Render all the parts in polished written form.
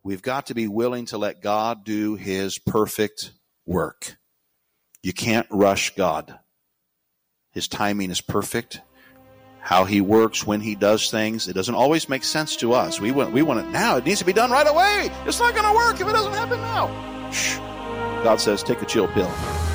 We've got to be willing to let God do his perfect work. You can't rush God. His timing is perfect. How he works, when he does things, it doesn't always make sense to us. We want it now. It needs to be done right away. It's not going to work if it doesn't happen now. Shh. God says, take a chill pill.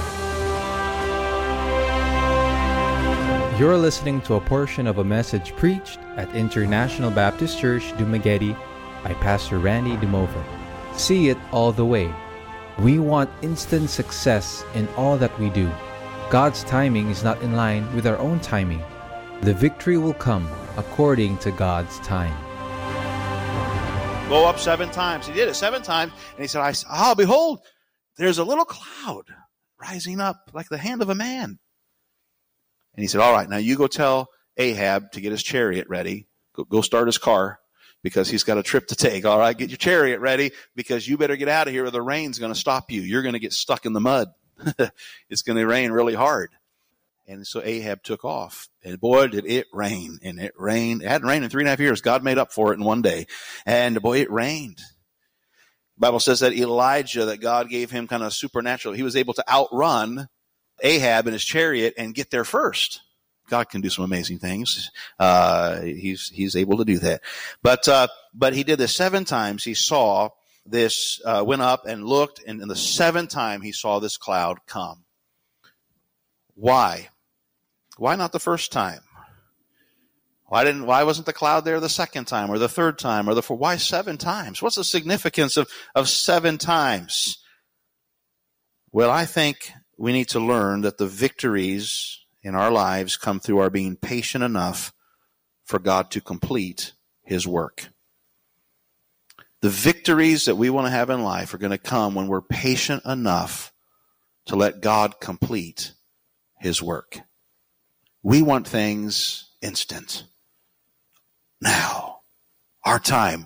You're listening to a portion of a message preached at International Baptist Church, Dumaguete by Pastor Randy Dumova. See it all the way. We want instant success in all that we do. God's timing is not in line with our own timing. The victory will come according to God's time. Go up 7 times. He did it 7 times. And he said, behold, there's a little cloud rising up like the hand of a man. And he said, all right, now you go tell Ahab to get his chariot ready. Go start his car because he's got a trip to take. All right, get your chariot ready because you better get out of here or the rain's going to stop you. You're going to get stuck in the mud. It's going to rain really hard. And so Ahab took off. And boy, did it rain. And it rained. It hadn't rained in 3.5 years. God made up for it in one day. And boy, it rained. The Bible says that Elijah, that God gave him kind of supernatural. He was able to outrun Ahab in his chariot and get there first. God can do some amazing things. He's able to do that. But he did this 7 times. He saw this, went up and looked, and in the 7th time he saw this cloud come. Why? Why not the first time? Why wasn't the cloud there the 2nd time or the 3rd time or the 4th? Why 7 times? What's the significance of 7 times? Well, I think we need to learn that the victories in our lives come through our being patient enough for God to complete his work. The victories that we want to have in life are going to come when we're patient enough to let God complete his work. We want things instant. Now. Our time.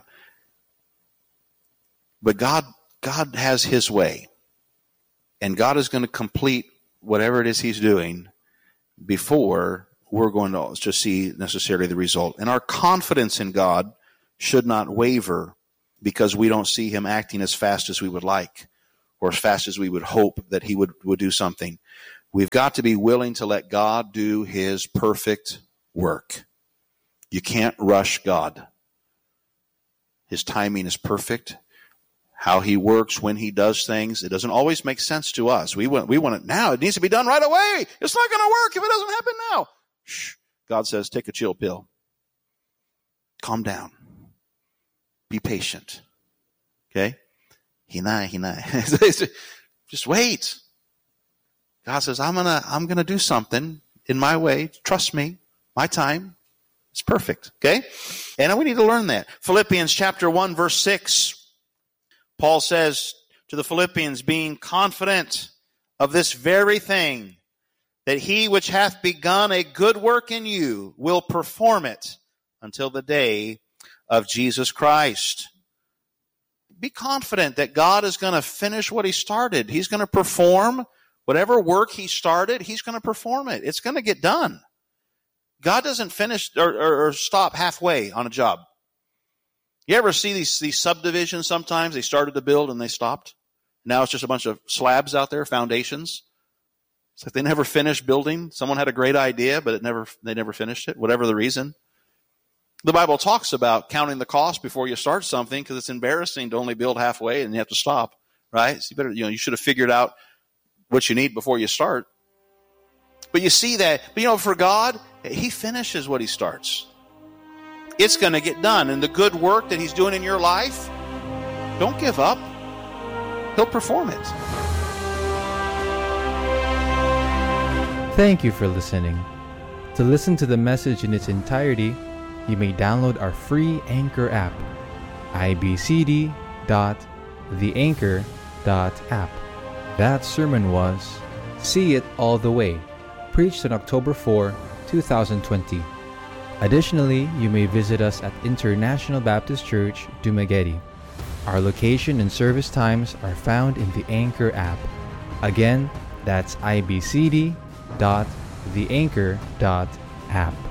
But God has his way. And God is going to complete whatever it is he's doing before we're going to see necessarily the result. And our confidence in God should not waver because we don't see him acting as fast as we would like or as fast as we would hope that he would do something. We've got to be willing to let God do his perfect work. You can't rush God. His timing is perfect. How he works, when he does things, it doesn't always make sense to us. We want it now. It needs to be done right away. It's not going to work if it doesn't happen now. Shh. God says, take a chill pill. Calm down. Be patient. Okay? Hinai. Just wait. God says, I'm gonna do something in my way. Trust me. My time. It's perfect. Okay? And we need to learn that. Philippians chapter 1, verse 6. Paul says to the Philippians, being confident of this very thing, that he which hath begun a good work in you will perform it until the day of Jesus Christ. Be confident that God is going to finish what he started. He's going to perform whatever work he started. He's going to perform it. It's going to get done. God doesn't finish or stop halfway on a job. You ever see these subdivisions sometimes? They started to build and they stopped. Now it's just a bunch of slabs out there, foundations. It's like they never finished building. Someone had a great idea, but they never finished it, whatever the reason. The Bible talks about counting the cost before you start something because it's embarrassing to only build halfway and you have to stop, right? So you should have figured out what you need before you start. But you see that, for God, he finishes what he starts. It's going to get done. And the good work that he's doing in your life, don't give up. He'll perform it. Thank you for listening. To listen to the message in its entirety, you may download our free Anchor app, ibcd.theanchor.app. That sermon was See It All the Way, preached on October 4, 2020. Additionally, you may visit us at International Baptist Church, Dumaguete. Our location and service times are found in the Anchor app. Again, that's ibcd.theanchor.app.